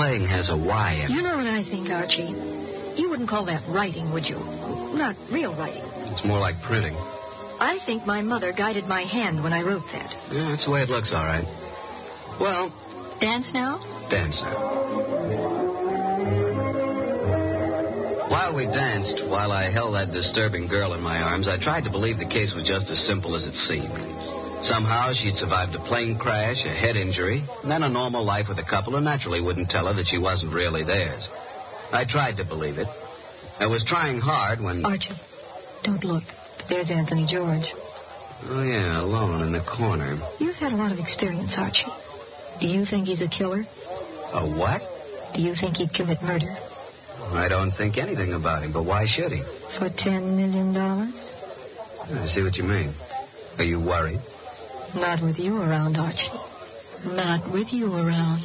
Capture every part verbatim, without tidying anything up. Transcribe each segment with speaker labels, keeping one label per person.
Speaker 1: playing has a Y in it.
Speaker 2: You know what I think, Archie? You wouldn't call that writing, would you? Not real writing.
Speaker 1: It's more like printing.
Speaker 2: I think my mother guided my hand when I wrote that.
Speaker 1: Yeah, that's the way it looks, all right. Well...
Speaker 2: Dance now?
Speaker 1: Dance now. While we danced, while I held that disturbing girl in my arms, I tried to believe the case was just as simple as it seemed. Somehow she'd survived a plane crash, a head injury, and then a normal life with a couple who naturally wouldn't tell her that she wasn't really theirs. I tried to believe it. I was trying hard when...
Speaker 2: Archie, don't look. There's Anthony George.
Speaker 1: Oh, yeah, alone in the corner.
Speaker 2: You've had a lot of experience, Archie. Do you think he's a killer?
Speaker 1: A what?
Speaker 2: Do you think he'd commit murder?
Speaker 1: I don't think anything about him, but why should he?
Speaker 2: For ten million dollars?
Speaker 1: I see what you mean. Are you worried?
Speaker 2: Not with you around, Archie. Not with you around.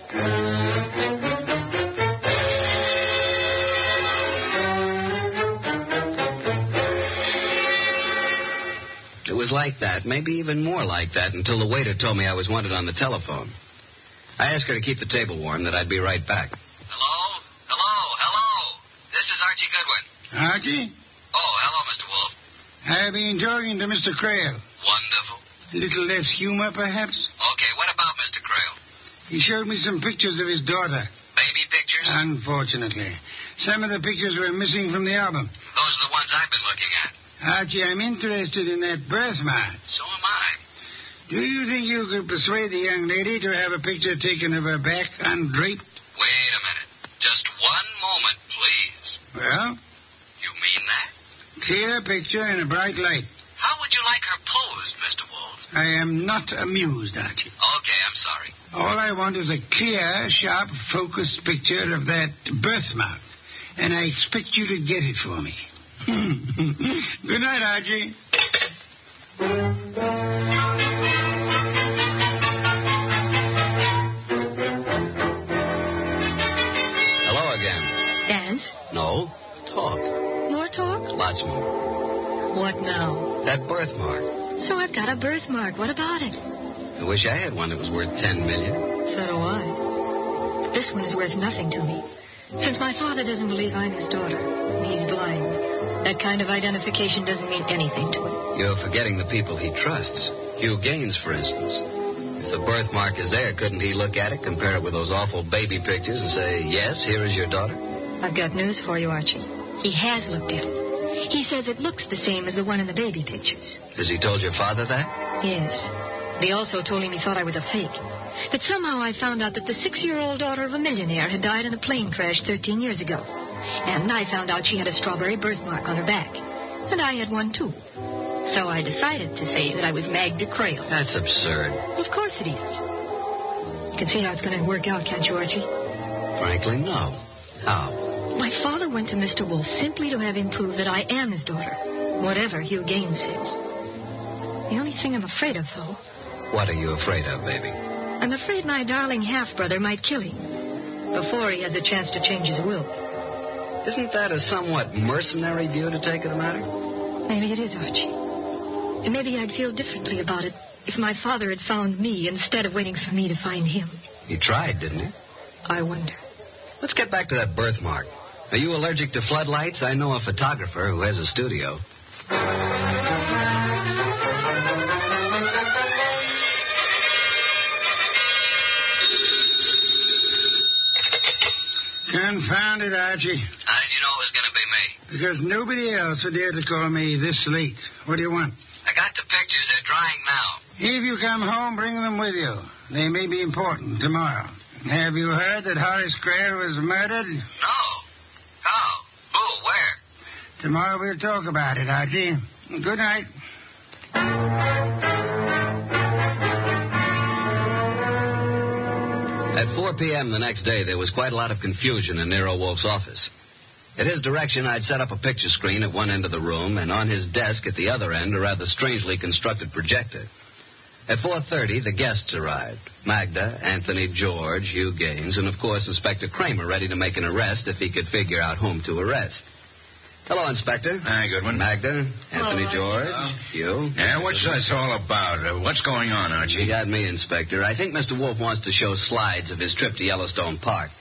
Speaker 1: It was like that, maybe even more like that, until the waiter told me I was wanted on the telephone. I asked her to keep the table warm, that I'd be right back.
Speaker 3: Hello? Hello? Hello? This is Archie Goodwin.
Speaker 4: Archie?
Speaker 3: Oh, hello, Mister Wolf.
Speaker 4: I've been talking to Mister Crail.
Speaker 3: Wonderful.
Speaker 4: A little less humor, perhaps?
Speaker 3: Okay, what about Mister Crail?
Speaker 4: He showed me some pictures of his daughter.
Speaker 3: Baby pictures?
Speaker 4: Unfortunately. Some of the pictures were missing from the album.
Speaker 3: Those are the ones I've been looking at.
Speaker 4: Archie, I'm interested in that birthmark.
Speaker 3: So am I.
Speaker 4: Do you think you could persuade the young lady to have a picture taken of her back undraped?
Speaker 3: Wait a minute. Just one moment, please.
Speaker 4: Well?
Speaker 3: You mean that?
Speaker 4: Clear picture in a bright light.
Speaker 3: How would you like her posed, Mister Wolf?
Speaker 4: I am not amused, Archie.
Speaker 3: Okay, I'm sorry.
Speaker 4: All I want is a clear, sharp, focused picture of that birthmark. And I expect you to get it for me. Good night, Archie.
Speaker 1: Hello again.
Speaker 2: Dance?
Speaker 1: No. Talk.
Speaker 2: More talk?
Speaker 1: Lots more.
Speaker 2: What now?
Speaker 1: That birthmark.
Speaker 2: So I've got a birthmark. What about it?
Speaker 1: I wish I had one that was worth ten million.
Speaker 2: So do I. But this one is worth nothing to me. Since my father doesn't believe I'm his daughter, and he's blind, that kind of identification doesn't mean anything to him.
Speaker 1: You're forgetting the people he trusts. Hugh Gaines, for instance. If the birthmark is there, couldn't he look at it, compare it with those awful baby pictures, and say, yes, here is your daughter?
Speaker 2: I've got news for you, Archie. He has looked at it. He says it looks the same as the one in the baby pictures.
Speaker 1: Has he told your father that?
Speaker 2: Yes. But he also told him he thought I was a fake. That somehow I found out that the six-year-old daughter of a millionaire had died in a plane crash thirteen years ago. And I found out she had a strawberry birthmark on her back. And I had one, too. So I decided to say that I was Magda Crail.
Speaker 1: That's absurd.
Speaker 2: Of course it is. You can see how it's going to work out, can't you, Archie?
Speaker 1: Frankly, no. How?
Speaker 2: My father went to Mister Wolf simply to have him prove that I am his daughter, whatever Hugh Gaines says. The only thing I'm afraid of, though...
Speaker 1: What are you afraid of, baby?
Speaker 2: I'm afraid my darling half-brother might kill him before he has a chance to change his will.
Speaker 1: Isn't that a somewhat mercenary view to take of the matter?
Speaker 2: Maybe it is, Archie. And maybe I'd feel differently about it if my father had found me instead of waiting for me to find him.
Speaker 1: He tried, didn't he?
Speaker 2: I wonder.
Speaker 1: Let's get back to that birthmark. Are you allergic to floodlights? I know a photographer who has a studio.
Speaker 4: Confound it, Archie.
Speaker 3: How did you know it was going to be me?
Speaker 4: Because nobody else would dare to call me this late. What do you want?
Speaker 3: I got the pictures. They're drying now.
Speaker 4: If you come home, bring them with you. They may be important tomorrow. Have you heard that Horace Crail was murdered?
Speaker 3: No. How? Who? Where?
Speaker 4: Tomorrow we'll talk about it, Archie. Good night.
Speaker 1: At four p.m. the next day, there was quite a lot of confusion in Nero Wolf's office. At his direction, I'd set up a picture screen at one end of the room, and on his desk at the other end, a rather strangely constructed projector. At four thirty, the guests arrived. Magda, Anthony George, Hugh Gaines, and, of course, Inspector Kramer, ready to make an arrest if he could figure out whom to arrest. Hello, Inspector.
Speaker 5: Hi, Goodwin.
Speaker 1: Magda, Anthony
Speaker 2: Hello,
Speaker 1: George, Hugh.
Speaker 5: Yeah, what's this all about? Uh, what's going on, Archie?
Speaker 1: You got me, Inspector. I think Mister Wolf wants to show slides of his trip to Yellowstone Park.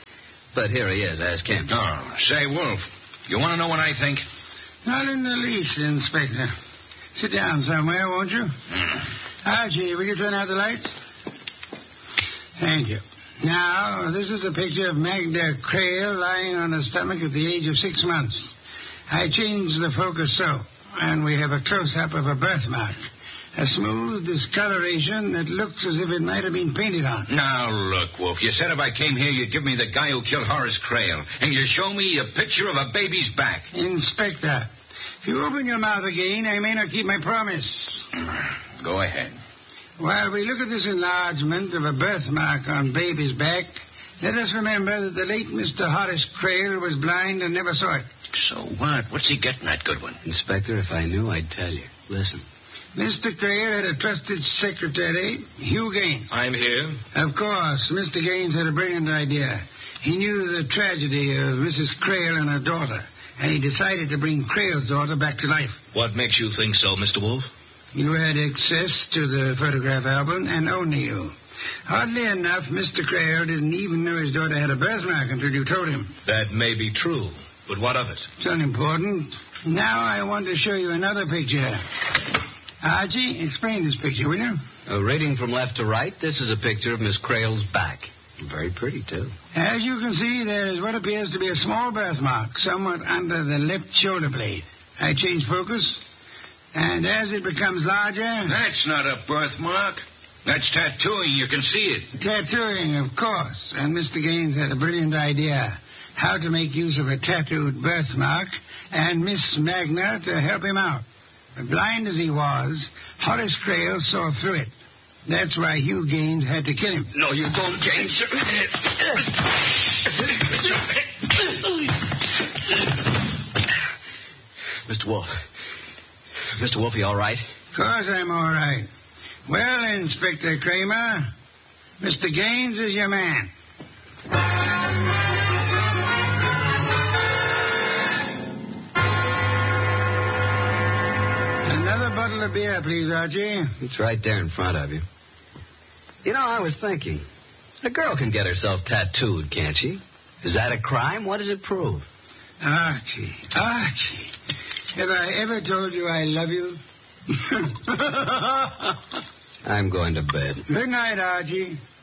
Speaker 1: But here he is. Ask him.
Speaker 5: Oh, say, Wolf, you want to know what I think?
Speaker 4: Not in the least, Inspector. Sit down somewhere, won't you?
Speaker 5: Mm.
Speaker 4: Archie, will you turn out the lights? Thank you. Now, this is a picture of Magda Creel lying on her stomach at the age of six months. I changed the focus so, and we have a close-up of a birthmark. A smooth discoloration that looks as if it might have been painted on.
Speaker 5: Now, look, Wolf, you said if I came here, you'd give me the guy who killed Horace Creel, and you show me a picture of a baby's back.
Speaker 4: Inspector, if you open your mouth again, I may not keep my promise.
Speaker 5: Go ahead.
Speaker 4: While we look at this enlargement of a birthmark on baby's back, let us remember that the late Mister Horace Creel was blind and never saw it.
Speaker 5: So what? What's he getting at, Goodwin?
Speaker 1: Inspector, if I knew, I'd tell you. Listen.
Speaker 4: Mister Creel had a trusted secretary, Hugh Gaines.
Speaker 5: I'm here.
Speaker 4: Of course, Mister Gaines had a brilliant idea. He knew the tragedy of Missus Creel and her daughter, and he decided to bring Creel's daughter back to life.
Speaker 5: What makes you think so, Mister Wolf?
Speaker 4: You had access to the photograph album, and only you. Oddly enough, Mister Creel didn't even know his daughter had a birthmark until you told him.
Speaker 5: That may be true, but what of it?
Speaker 4: It's unimportant. Now I want to show you another picture. Archie, explain this picture, will you?
Speaker 1: Uh, reading from left to right, this is a picture of Miss Creel's back. Very pretty, too.
Speaker 4: As you can see, there is what appears to be a small birthmark somewhat under the left shoulder blade. I change focus, and as it becomes larger...
Speaker 5: That's not a birthmark. That's tattooing. You can see it.
Speaker 4: Tattooing, of course. And Mister Gaines had a brilliant idea how to make use of a tattooed birthmark and Miss Magna to help him out. But blind as he was, Horace Creel saw through it. That's why Hugh Gaines had to kill him.
Speaker 5: No, you don't, Gaines.
Speaker 1: Mister Wolf. Mister Wolf, you all right?
Speaker 4: Of course I'm all right. Well, Inspector Kramer, Mister Gaines is your man. Another bottle of beer, please, Archie.
Speaker 1: It's right there in front of you. You know, I was thinking, a girl can get herself tattooed, can't she? Is that a crime? What does it prove?
Speaker 4: Archie, Archie, have I ever told you I love you?
Speaker 1: I'm going to bed.
Speaker 4: Good night, Archie.